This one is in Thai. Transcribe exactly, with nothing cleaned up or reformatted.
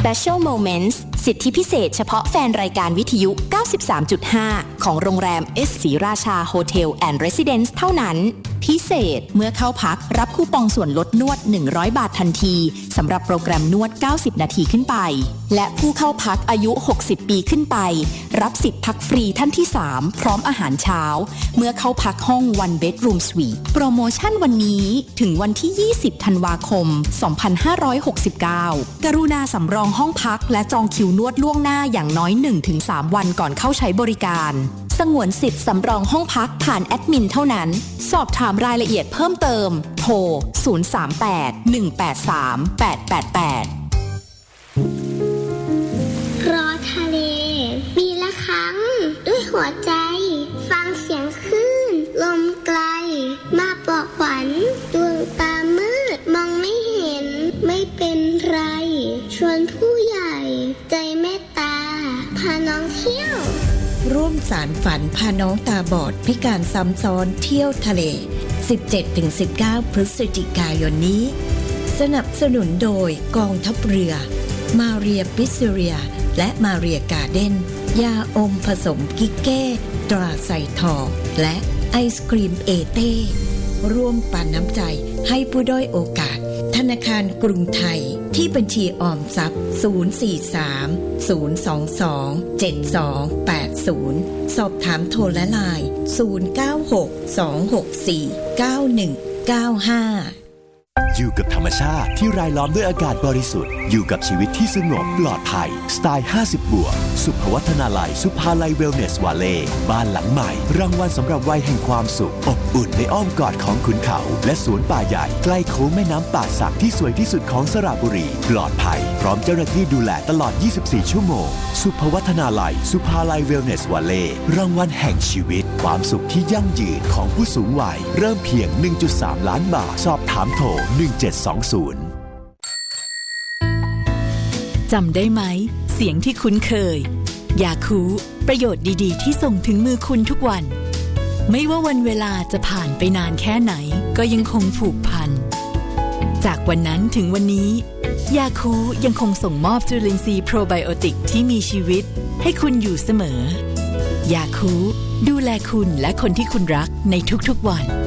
Special Moments สิทธิพิเศษเฉพาะแฟนรายการวิทยุ เก้าสิบสามจุดห้า ของโรงแรมเอสศรีราชาโฮเทลแอนด์เรสซิเดนซ์เท่านั้นพิเศษเมื่อเข้าพักรับคูปองส่วนลดนวดหนึ่งร้อยบาททันทีสำหรับโปรแกรมนวดเก้าสิบนาทีขึ้นไปและผู้เข้าพักอายุหกสิบปีขึ้นไปรับสิทธิ์พักฟรีท่านที่สามพร้อมอาหารเช้าเมื่อเข้าพักห้อง One Bedroom Suite โปรโมชั่นวันนี้ถึงวันที่ยี่สิบธันวาคมสองพันห้าร้อยหกสิบเก้ากรุณาสำรองห้องพักและจองคิวนวดล่วงหน้าอย่างน้อย หนึ่งถึงสาม วันก่อนเข้าใช้บริการสงวนสิทธิ์สำรองห้องพักผ่านแอดมินเท่านั้นสอบถามรายละเอียดเพิ่มเติมโทรศูนย์ สาม แปด หนึ่ง แปด สาม แปด แปด แปดรอทะเลปีละครั้งด้วยหัวใจฟังเสียงคลื่นลมไกลมาปลอบขวัญดวงตามืดมองไม่เห็นไม่เป็นไรชวนผู้ใหญ่ใจเมตตาพาน้องเที่ยวร่วมสารฝันพาน้องตาบอดพิการซ้ำซ้อนเที่ยวทะเล สิบเจ็ดถึงสิบเก้า พฤศจิกายนนี้สนับสนุนโดยกองทัพเรือมาเรียปิสเซียและมาเรียการ์เด้นยาอมผสมกิเก้ตราไซทองและไอศกรีมเอเต้ร่วมปันน้ำใจให้ผู้ด้อยโอกาสธนาคารกรุงไทยที่บัญชีออมทรัพย์ศูนย์ สี่ สาม ศูนย์ สอง สอง เจ็ด สอง แปด ศูนย์สอบถามโทรและไลน์ศูนย์ เก้า หก สอง หก สี่ เก้า หนึ่ง เก้า ห้าอยู่กับธรรมชาติที่รายล้อมด้วยอากาศบริสุทธิ์อยู่กับชีวิตที่สงบปลอดภัยสไตล์ห้าสิบบวกสุภวัฒนาลัยสุภาลัยเวลเนสวาเล่บ้านหลังใหม่รางวัลสำหรับวัยแห่งความสุขอบอุ่นในอ้อมกอดของขุนเขาและสวนป่าใหญ่ใกล้โค้งแม่น้ำป่าสักที่สวยที่สุดของสระบุรีปลอดภัยพร้อมเจ้าหน้าที่ดูแลตลอดยี่สิบสี่ชั่วโมงสุภวัฒนาลัยสุภาลัยเวลเนสวาเล่รางวัลแห่งชีวิตความสุขที่ยั่งยืนของผู้สูงวัยเริ่มเพียง หนึ่งจุดสาม ล้านบาทสอบถามโทรหนึ่งเจ็ดสองศูนย์จำได้ไหมเสียงที่คุ้นเคยยาคูประโยชน์ดีๆที่ส่งถึงมือคุณทุกวันไม่ว่าวันเวลาจะผ่านไปนานแค่ไหนก็ยังคงผูกพันจากวันนั้นถึงวันนี้ยาคูยังคงส่งมอบจุลินทรีย์โปรไบโอติกที่มีชีวิตให้คุณอยู่เสมอยาคูดูแลคุณและคนที่คุณรักในทุกๆวัน